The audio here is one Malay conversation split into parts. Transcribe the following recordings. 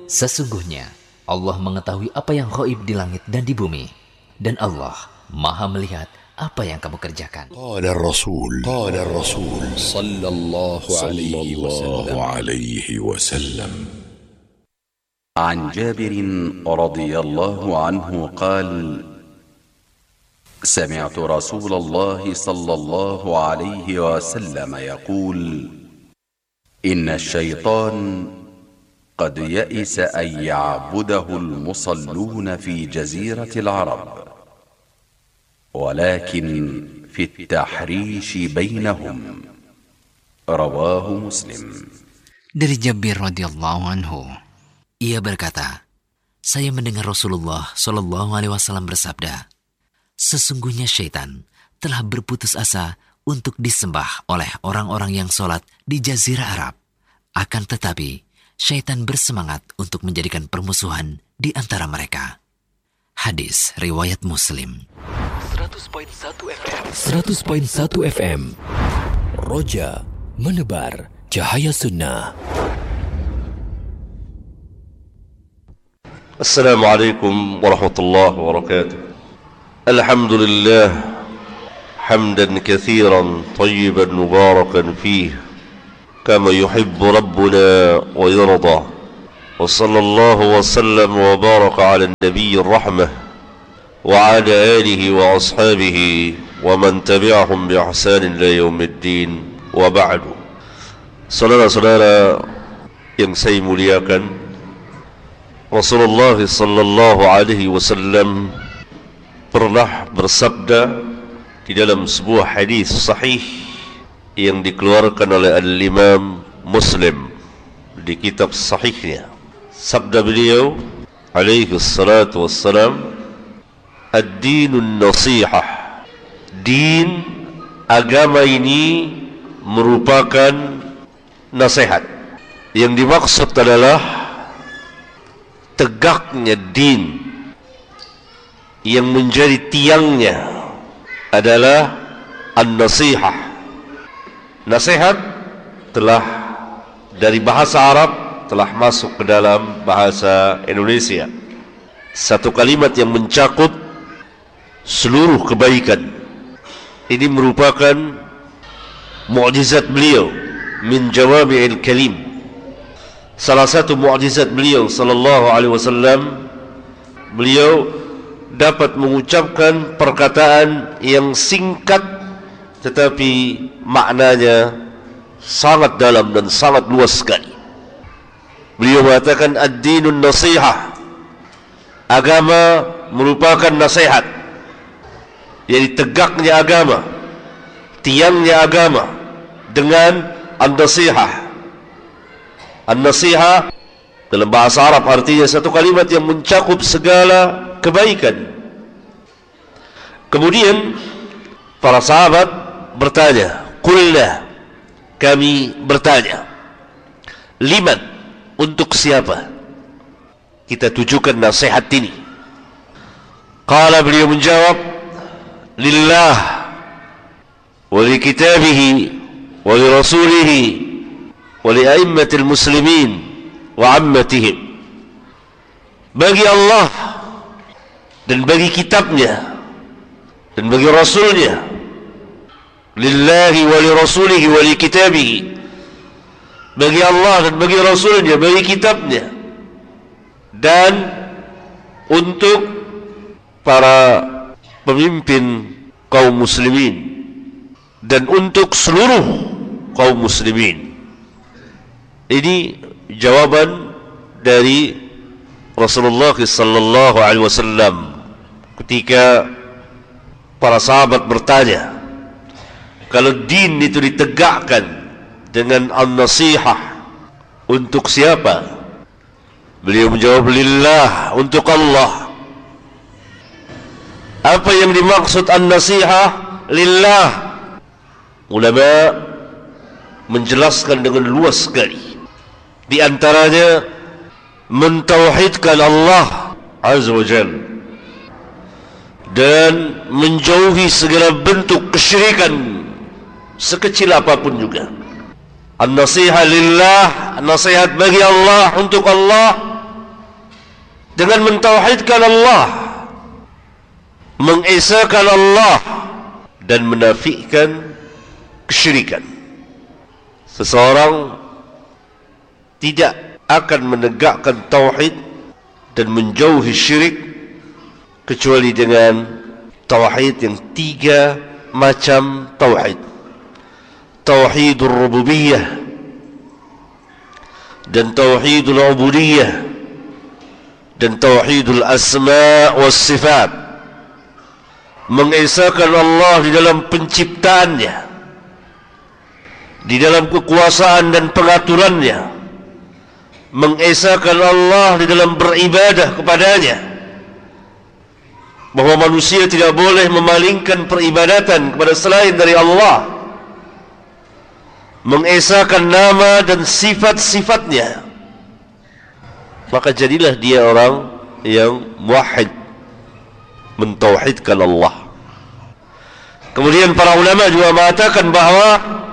Sesungguhnya Allah mengetahui apa yang ghaib di langit dan di bumi, dan Allah Maha melihat apa yang kamu kerjakan. Qala Rasul sallallahu alaihi wasallam. عن جابر رضي الله عنه قال: سمعت رسول الله صلى الله عليه وسلم يقول: إن الشيطان قد يئس أن يعبده المصلون في جزيرة العرب، ولكن في التحريش بينهم. رواه مسلم. Dari Jabir radhiyallahu anhu, ia berkata, saya mendengar Rasulullah Shallallahu Alaihi Wasallam bersabda, sesungguhnya syaitan telah berputus asa untuk disembah oleh orang-orang yang sholat di Jazirah Arab. Akan tetapi, syaitan bersemangat untuk menjadikan permusuhan di antara mereka. Hadis riwayat Muslim. 100.1 FM. Roja menebar cahaya sunnah. Assalamualaikum warahmatullahi wabarakatuh. Alhamdulillah hamdan katsiran tayyiban mubarakan fihi kama yuhibbu rabbuna wa yarda. Wa sallallahu wa sallam wa baraka ala nabiyyir rahmah wa ala alihi wa ashabihi wa man tabi'ahum bi ihsanin ila yaumiddin wa ba'du. Saudara-saudara yang saya muliakan, Rasulullah sallallahu alaihi wasallam pernah bersabda di dalam sebuah hadis sahih yang dikeluarkan oleh Al-Imam Muslim di kitab sahihnya. Sabda beliau alaihi salatu wassalam, ad-dinun nasihah. Din, agama ini merupakan nasihat. Yang dimaksud adalah tegaknya din, yang menjadi tiangnya adalah an-nasihah. Nasihat telah dari bahasa Arab telah masuk ke dalam bahasa Indonesia. Satu kalimat yang mencakup seluruh kebaikan. Ini merupakan mukjizat beliau, min jawami'il kalim. Salah satu mukjizat beliau sallallahu alaihi wasallam, beliau dapat mengucapkan perkataan yang singkat tetapi maknanya sangat dalam dan sangat luas sekali. Beliau mengatakan ad-dinun nasihah. Agama merupakan nasihat. Jadi tegaknya agama, tiangnya agama dengan an-nasihah. An-nasihah dalam bahasa Arab artinya satu kalimat yang mencakup segala kebaikan. Kemudian para sahabat bertanya, qulna, kami bertanya, liman, untuk siapa kita tujukan nasihat ini? Qala, beliau menjawab, lillah wa li kitabihi wa li rasulihi wa li a'immatil muslimin wa ammatihim. Bagi Allah dan bagi kitabnya dan bagi rasulnya. Lillahi wa li rasulihi wa li kitabihi. Bagi Allah dan bagi rasulnya, bagi kitabnya, dan untuk para pemimpin kaum muslimin dan untuk seluruh kaum muslimin. Ini jawaban dari Rasulullah sallallahu alaihi wasallam ketika para sahabat bertanya, kalau din itu ditegakkan dengan an-nasihah, untuk siapa? Beliau menjawab, lillah, untuk Allah. Apa yang dimaksud an-nasihah? Lillah. Ulama menjelaskan dengan luas sekali. Di antaranya mentauhidkan Allah Azza wa Jalla dan menjauhi segala bentuk kesyirikan sekecil apapun juga. An-nasihah lillah, nasihat bagi Allah, untuk Allah, dengan mentauhidkan Allah, mengesakan Allah, dan menafikan kesyirikan. Seseorang tidak akan menegakkan tauhid dan menjauhi syirik kecuali dengan tauhid yang 3 macam tauhid. Tauhidul rububiyah, dan tauhidul ubudiyah, dan tauhidul asma' was sifat. Mengesakan Allah di dalam penciptaannya, di dalam kekuasaan dan pengaturannya. Mengesakan Allah di dalam beribadah kepadanya, bahwa manusia tidak boleh memalingkan peribadatan kepada selain dari Allah. Mengesakan nama dan sifat-sifatnya, maka jadilah dia orang yang muwahhid, mentauhidkan Allah. Kemudian para ulama juga mengatakan bahawa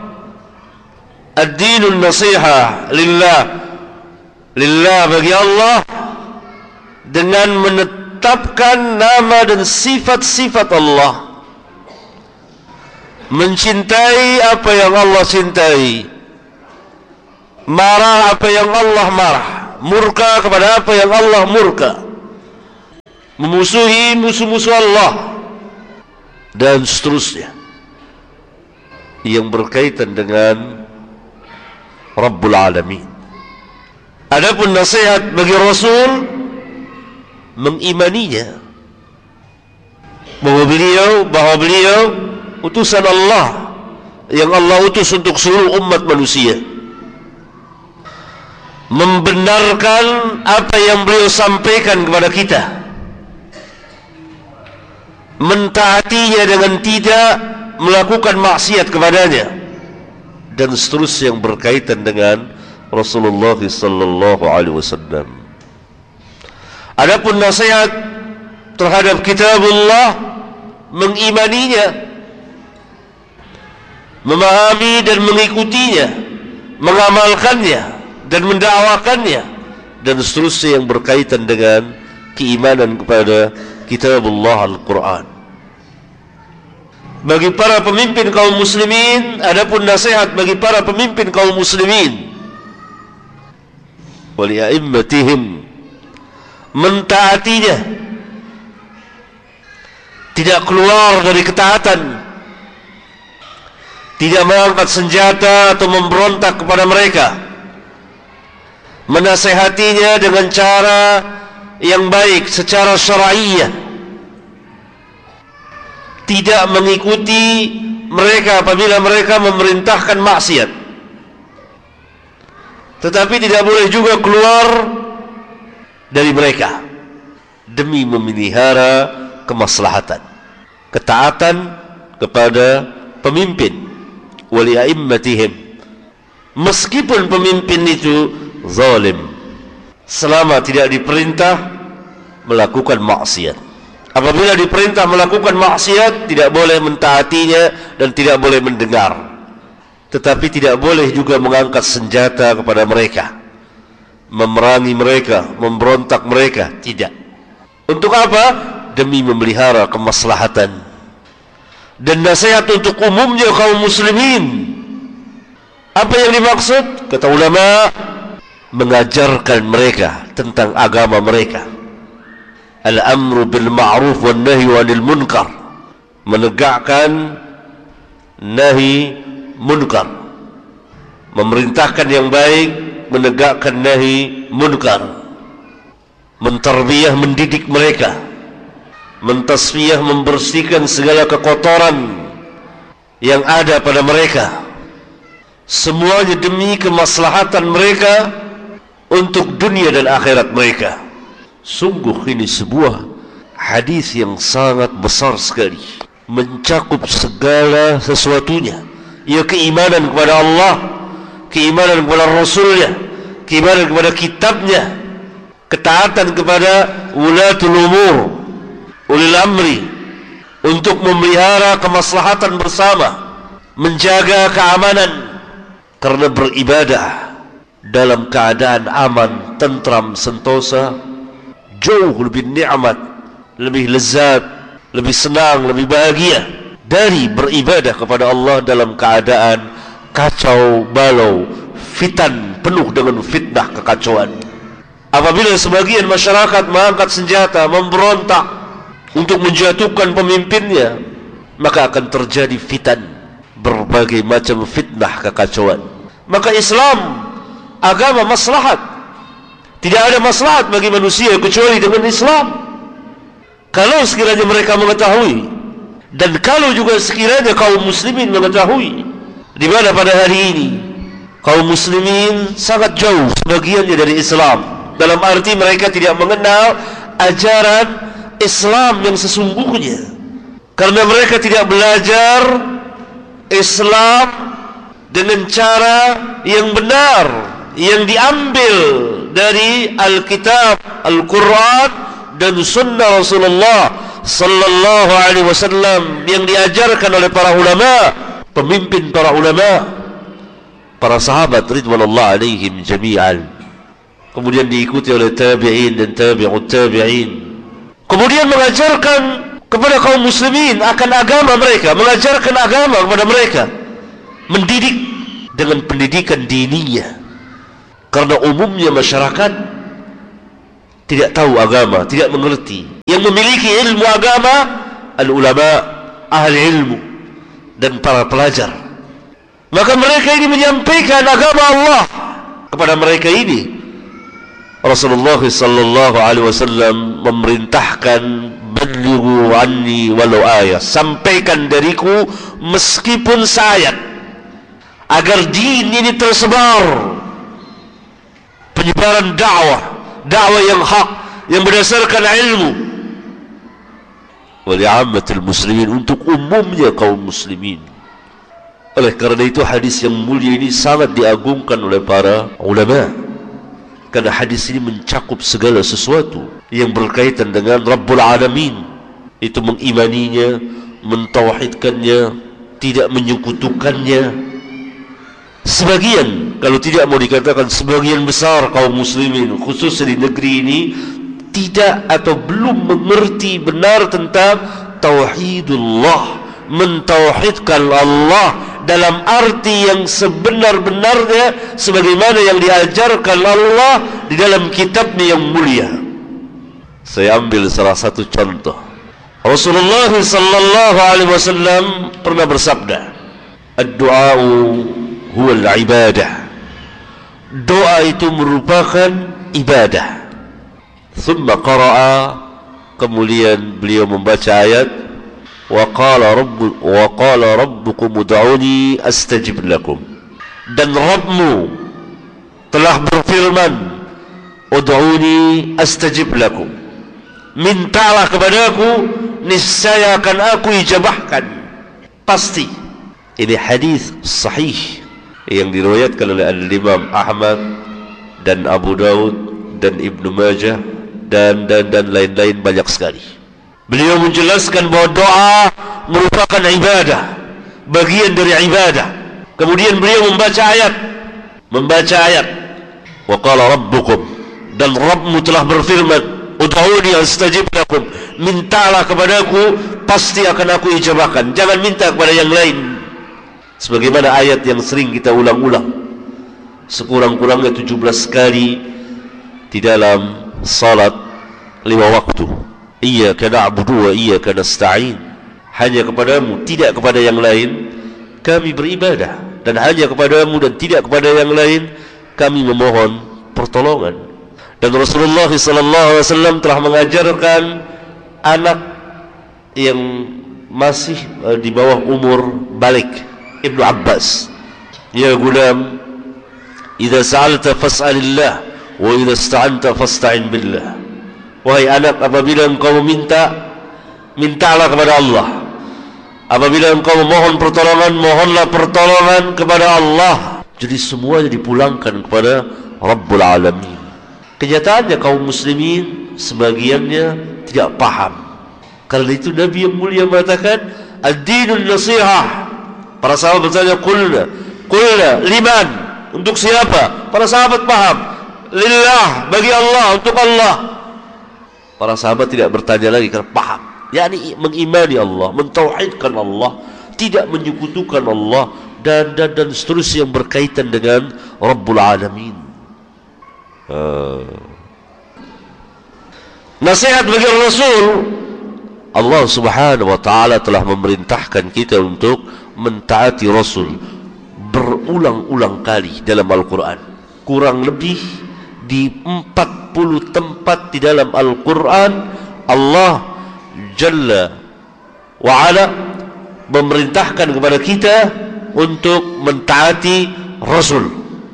ad-dinun nasiha lillah bagi Allah, dengan menetapkan nama dan sifat-sifat Allah. Mencintai apa yang Allah cintai, marah apa yang Allah marah, murka kepada apa yang Allah murka, memusuhi musuh-musuh Allah, dan seterusnya yang berkaitan dengan Rabbul Alamin. Adapun nasihat bagi Rasul, mengimaninya bahwa beliau utusan Allah yang Allah utus untuk seluruh umat manusia, membenarkan apa yang beliau sampaikan kepada kita, mentaatinya dengan tidak melakukan maksiat kepadanya, dan seterusnya yang berkaitan dengan Rasulullah sallallahu alaihi wasallam. Adapun nasihat terhadap kitabullah, mengimaninya, memahami dan mengikutinya, mengamalkannya dan mendakwakannya, dan seterusnya yang berkaitan dengan keimanan kepada kitabullah Al-Quran. Bagi para pemimpin kaum muslimin, adapun nasihat bagi para pemimpin kaum muslimin, wali a'immatihim, mentaatinya, tidak keluar dari ketaatan, tidak mengangkat senjata atau memberontak kepada mereka, menasihatinya dengan cara yang baik secara syar'iyyah, tidak mengikuti mereka apabila mereka memerintahkan maksiat, tetapi tidak boleh juga keluar dari mereka demi memelihara kemaslahatan, ketaatan kepada pemimpin, wali a'immatihim, meskipun pemimpin itu zalim, selama tidak diperintah melakukan maksiat. Apabila diperintah melakukan maksiat, tidak boleh mentaatinya dan tidak boleh mendengar, tetapi tidak boleh juga mengangkat senjata kepada mereka, memerangi mereka, memberontak mereka, tidak. Untuk apa? Demi memelihara kemaslahatan dan nasihat untuk umumnya kaum muslimin. Apa yang dimaksud? Kata ulama, mengajarkan mereka tentang agama mereka. Al-amru bil ma'ruf wan nahyu 'anil munkar, menegakkan nahi munkar, memerintahkan yang baik, menegakkan nahi munkar, mentarbiyah, mendidik mereka, mentasfiyah, membersihkan segala kekotoran yang ada pada mereka, semuanya demi kemaslahatan mereka untuk dunia dan akhirat mereka. Sungguh ini sebuah hadis yang sangat besar sekali, mencakup segala sesuatunya. Ya, keimanan kepada Allah, keimanan kepada Rasulnya, keimanan kepada kitabnya, ketaatan kepada ulatul umur, ulil amri, untuk memelihara kemaslahatan bersama, menjaga keamanan, karena beribadah dalam keadaan aman, tentram, sentosa, jauh lebih nikmat, lebih lezat, lebih senang, lebih bahagia dari beribadah kepada Allah dalam keadaan kacau balau, fitan, penuh dengan fitnah kekacauan. Apabila sebagian masyarakat mengangkat senjata, memberontak untuk menjatuhkan pemimpinnya, maka akan terjadi fitan, berbagai macam fitnah kekacauan. Maka Islam agama maslahat. Tidak ada maslahat bagi manusia kecuali dengan Islam. Kalau sekiranya mereka mengetahui, dan kalau juga sekiranya kaum muslimin mengetahui, di mana pada hari ini kaum muslimin sangat jauh sebagiannya dari Islam, dalam arti mereka tidak mengenal ajaran Islam yang sesungguhnya, karena mereka tidak belajar Islam dengan cara yang benar, yang diambil dari Alkitab, Al-Quran dan Sunnah Rasulullah Sallallahu Alaihi Wasallam yang diajarkan oleh para ulama, pemimpin para ulama, para sahabat ridwanullah alaihim jami'an, kemudian diikuti oleh tabi'in dan tabi'ut tabi'in, kemudian mengajarkan kepada kaum muslimin akan agama mereka, mengajarkan agama kepada mereka, mendidik dengan pendidikan diniyah. Karena umumnya masyarakat tidak tahu agama, tidak mengerti. Yang memiliki ilmu agama al-ulama, ahli ilmu dan para pelajar. Maka mereka ini menyampaikan agama Allah kepada mereka ini. Rasulullah sallallahu alaihi wasallam memerintahkan, balighu anni walau ayat, sampaikan dariku meskipun seayat, agar din ini tersebar. Penyebaran dakwah yang hak, yang berdasarkan ilmu, wali ammatul muslimin, untuk umumnya kaum muslimin. Oleh karena itu hadis yang mulia ini sangat diagungkan oleh para ulama, karena hadis ini mencakup segala sesuatu yang berkaitan dengan Rabbul Alamin. Itu mengimaninya, mentauhidkannya, tidak menyekutukannya. Sebagian, kalau tidak mau dikatakan sebagian besar kaum muslimin, khususnya di negeri ini, tidak atau belum mengerti benar tentang tauhidullah, mentauhidkan Allah dalam arti yang sebenar-benarnya, sebagaimana yang diajarkan Allah di dalam kitabnya yang mulia. Saya ambil salah satu contoh. Rasulullah sallallahu alaihi wasallam pernah bersabda, ad-du'a'u huwal ibadah. Doa itu merupakan ibadah. Thumma qara'a, kemudian beliau membaca ayat, wa qala rabbukum ud'uni astajib lakum. Dan Rabbmu telah berfirman, ud'uni astajib lakum, mintalah kepadaku, niscaya akan aku ijabahkan. Pasti. Ini hadis sahih yang diriwayatkan oleh Al-Imam Ahmad dan Abu Daud dan Ibnu Majah dan lain-lain banyak sekali. Beliau menjelaskan bahawa doa merupakan ibadah, bagian dari ibadah. Kemudian beliau membaca ayat, wa qala rabbukum, dan Rabbmu telah berfirman, ud'uni astajib lakum, mintalah kepadaku, pasti akan aku ijabahkan. Jangan minta kepada yang lain. Sebagaimana ayat yang sering kita ulang-ulang sekurang-kurangnya 17 kali di dalam salat 5 waktu. Iyyaka na'budu wa iyyaka nasta'in. Hanya kepadamu, tidak kepada yang lain kami beribadah, dan hanya kepadamu dan tidak kepada yang lain kami memohon pertolongan. Dan Rasulullah sallallahu alaihi wasallam telah mengajarkan anak yang masih di bawah umur balik, Ibnu Abbas, ya gulam, idza sa'alta fas'alillah wa idza ista'anta fasta'in billah. Wahai anak, apabila engkau meminta, mintalah kepada Allah. Apabila engkau memohon pertolongan, mohonlah pertolongan kepada Allah. Jadi semuanya dipulangkan kepada Rabbul Alamin. Kenyataannya kaum muslimin sebagiannya tidak paham. Karena itu Nabi yang mulia mengatakan, ad-dinun nasihah. Para sahabat bertanya, qulna liman, untuk siapa? Para sahabat paham, lillah, bagi Allah, untuk Allah. Para sahabat tidak bertanya lagi karena paham. yakni mengimani Allah, mentauhidkan Allah, tidak menyekutukan Allah, dan seterusnya yang berkaitan dengan Rabbul Alamin. Nasihat bagi Rasul, Allah Subhanahu wa taala telah memerintahkan kita untuk mentaati Rasul berulang-ulang kali dalam Al-Quran. Kurang lebih di 40 tempat di dalam Al-Quran Allah Jalla wa'ala memerintahkan kepada kita untuk mentaati Rasul.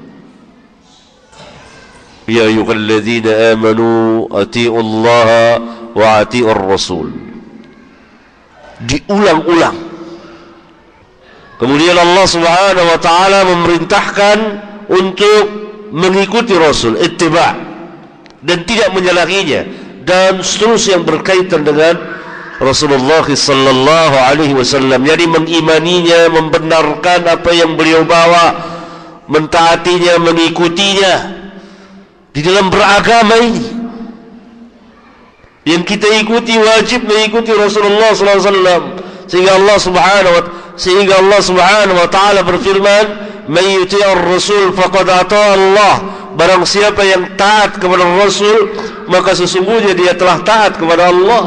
Ya ayyuhalladzina amanu atii'u Allah wa atii'ur Rasul. Diulang-ulang. Kemudian Allah Subhanahu wa taala memerintahkan untuk mengikuti Rasul, ittiba', dan tidak menyalahinya, dan seterusnya yang berkaitan dengan Rasulullah sallallahu alaihi wasallam, jadi mengimaninya, membenarkan apa yang beliau bawa, mentaatinya, mengikutinya di dalam beragama ini. Yang kita ikuti wajib mengikuti Rasulullah sallallahu alaihi wasallam, sehingga Allah Subhanahu wa taala berfirman, "Man yuti'ir rasul faqad ata'a Allah." Barang siapa yang taat kepada Rasul, maka sesungguhnya dia telah taat kepada Allah.